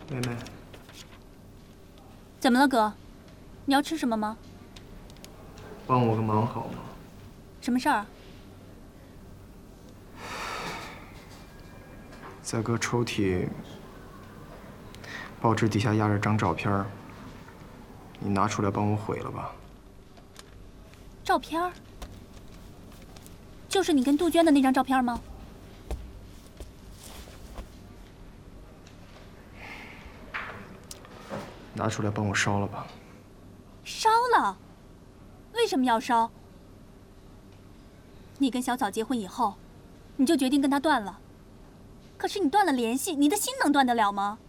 妹妹， 怎么了，哥？你要吃什么吗？ 帮我个忙好吗？ 什么事儿？ 在哥抽屉报纸底下压着张照片，你拿出来帮我毁了吧。 照片？就是你跟杜鹃的那张照片吗？ 拿出来帮我烧了吧。 烧了？为什么要烧？你跟小草结婚以后，你就决定跟他断了。可是你断了联系，你的心能断得了吗？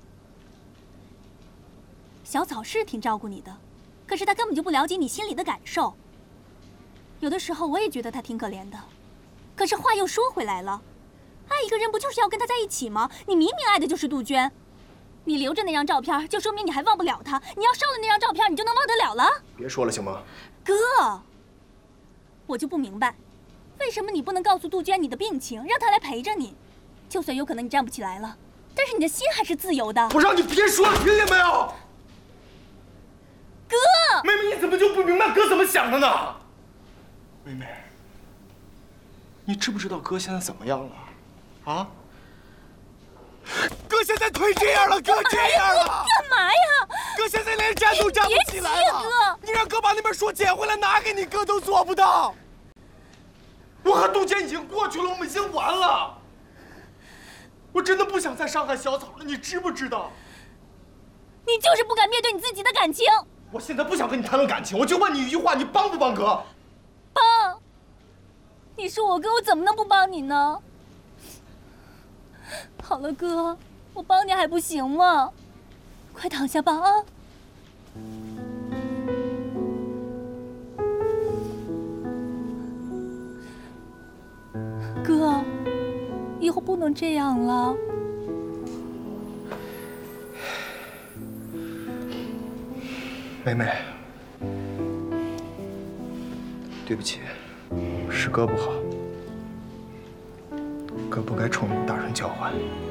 小草是挺照顾你的，可是他根本就不了解你心里的感受。有的时候我也觉得他挺可怜的，可是话又说回来了，爱一个人不就是要跟他在一起吗？你明明爱的就是杜鹃，你留着那张照片，就说明你还忘不了他。你要烧了那张照片，你就能忘得了了？ 别说了，行吗？ 哥，我就不明白，为什么你不能告诉杜鹃你的病情，让她来陪着你？就算有可能你站不起来了，但是你的心还是自由的。 我让你别说了，听见没有？ 哥， 妹妹，你怎么就不明白哥怎么想的呢？妹妹，你知不知道哥现在怎么样了？啊？哥现在腿这样了，哥这样了！ 干嘛呀？ 哥现在连站都站不起来了。 哥， 你让哥把那本书捡回来拿给你，哥都做不到。我和杜鹃已经过去了，我们已经完了。我真的不想再伤害小草了，你知不知道？ 你就是不敢面对你自己的感情。 我现在不想跟你谈论感情，我就问你一句话，你帮不帮哥？ 帮。你是我哥，我怎么能不帮你呢？好了，哥，我帮你还不行吗？快躺下吧啊！哥，以后不能这样了。 妹妹，对不起，是哥不好，哥不该冲你大声叫唤。